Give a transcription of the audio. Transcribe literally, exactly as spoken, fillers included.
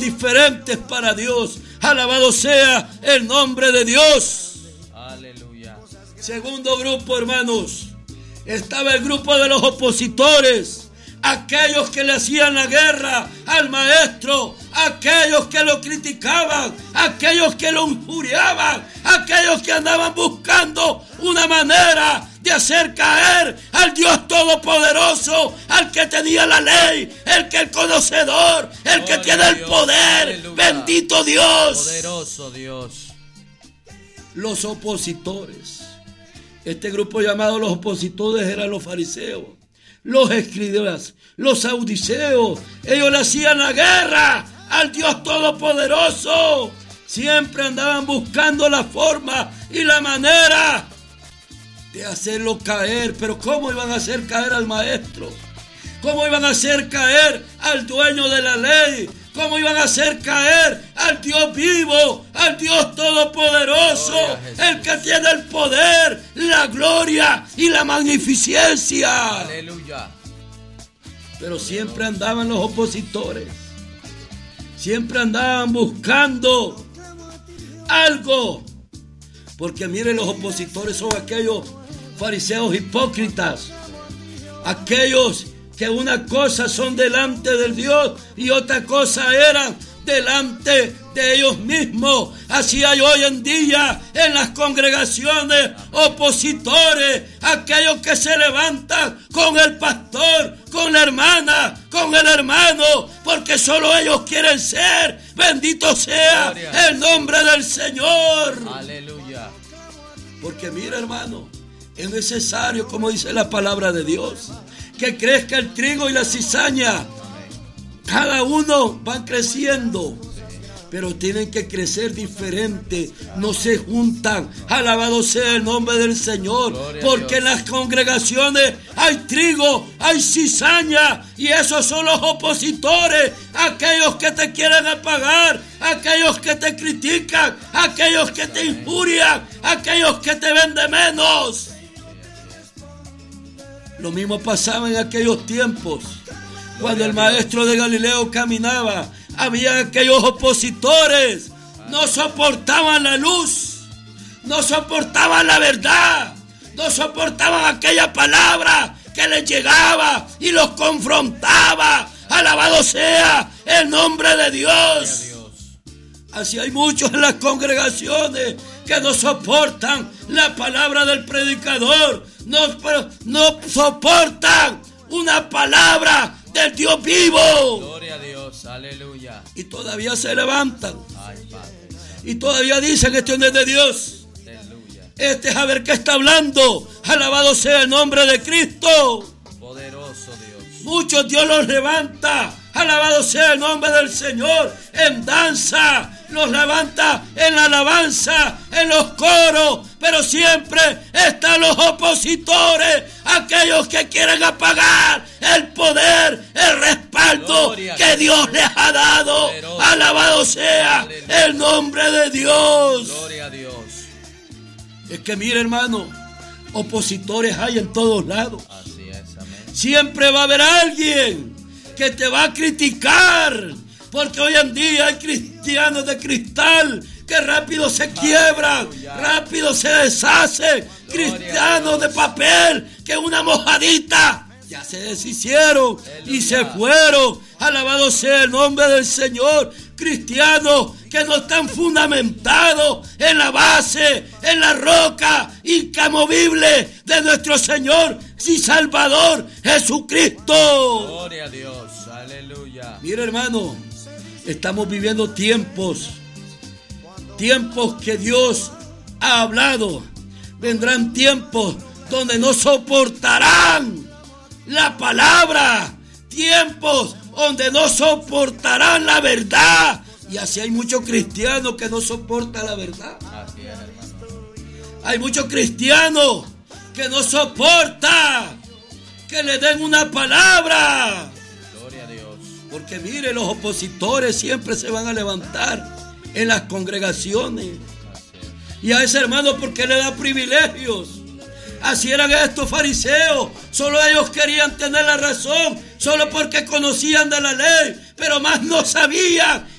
diferentes para Dios. Alabado sea el nombre de Dios. Aleluya. Segundo grupo, hermanos, estaba el grupo de los opositores, aquellos que le hacían la guerra al maestro, aquellos que lo criticaban, aquellos que lo injuriaban, aquellos que andaban buscando una manera de hacer caer al Dios Todopoderoso, al que tenía la ley, el que es conocedor, el Gloria que tiene el poder. Aleluya. Bendito Dios. Poderoso Dios. Los opositores. Este grupo llamado los opositores eran los fariseos, los escribas, los saduceos. Ellos le hacían la guerra al Dios Todopoderoso. Siempre andaban buscando la forma y la manera de hacerlo caer. Pero ¿cómo iban a hacer caer al maestro? ¿Cómo iban a hacer caer al dueño de la ley? ¿Cómo iban a hacer caer al Dios vivo, al Dios Todopoderoso, el que tiene el poder, la gloria y la magnificencia? Aleluya. Pero siempre andaban los opositores, siempre andaban buscando algo, porque miren, los opositores son aquellos fariseos hipócritas, aquellos que una cosa son delante del Dios y otra cosa eran delante de ellos mismos. Así hay hoy en día en las congregaciones opositores, aquellos que se levantan con el pastor, con la hermana, con el hermano, porque solo ellos quieren ser. Bendito sea Gloria. El nombre del Señor. Aleluya. Porque mira, hermano, es necesario, como dice la palabra de Dios, que crezca el trigo y la cizaña. Cada uno van creciendo, pero tienen que crecer diferente. No se juntan. Alabado sea el nombre del Señor. Gloria porque en las congregaciones hay trigo, hay cizaña, y esos son los opositores, aquellos que te quieren apagar, aquellos que te critican, aquellos que te injurian, aquellos que te ven de menos. Lo mismo pasaba en aquellos tiempos. Cuando el maestro de Galileo caminaba, había aquellos opositores. No soportaban la luz, no soportaban la verdad, no soportaban aquella palabra que les llegaba y los confrontaba. Alabado sea el nombre de Dios. Así hay muchos en las congregaciones que no soportan la palabra del predicador, no, no soportan una palabra del Dios vivo. Gloria a Dios, aleluya. Y todavía se levantan. Ay, Padre. Y todavía dicen que esto no es de Dios. Aleluya. Este es a ver qué está hablando. Alabado sea el nombre de Cristo. Poderoso Dios. Muchos Dios los levanta. Alabado sea el nombre del Señor. En danza. Los levanta en la alabanza, en los coros, pero siempre están los opositores, aquellos que quieren apagar el poder, el respaldo Gloria que Dios les ha dado. Poderoso. Alabado sea Aleluya. El nombre de Dios. Gloria a Dios. Es que mire, hermano, opositores hay en todos lados. Así es, amén. Siempre va a haber alguien que te va a criticar. Porque hoy en día hay cristianos de cristal que rápido se quiebran, rápido se deshacen. Cristianos de papel que una mojadita ya se deshicieron y se fueron. Alabado sea el nombre del Señor. Cristianos que no están fundamentados en la base, en la roca incamovible de nuestro Señor y Salvador Jesucristo. Gloria a Dios, aleluya. Mira, hermano, estamos viviendo tiempos, tiempos que Dios ha hablado. Vendrán tiempos donde no soportarán la palabra, tiempos donde no soportarán la verdad. Y así hay muchos cristianos que no soportan la verdad. Así es, hermano. Hay muchos cristianos que no soportan que le den una palabra. Gloria a Dios. Porque mire, los opositores siempre se van a levantar en las congregaciones. Y a ese hermano, porque le da privilegios. Así eran estos fariseos. Solo ellos querían tener la razón, solo porque conocían de la ley, pero más no sabían